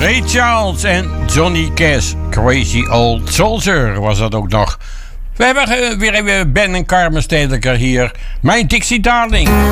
Ray Charles en Johnny Cash. Crazy Old Soldier was dat ook nog. We hebben weer even Ben en Carmen Stedelijker hier. Mijn Dixie Darling.